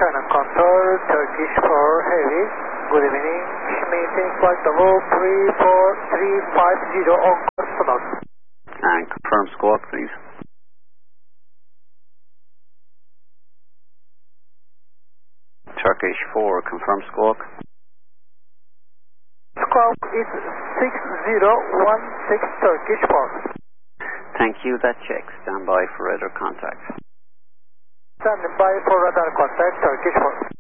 China Control, Turkish 4 Heavy. Good evening. Maintain flight level 34350 on course to north. And confirm squawk, please. Turkish 4, confirm squawk. Squawk is 6016 Turkish 4. Thank you, that checks. Stand by for radar contact. Standing by for radar contact, Turkish 4.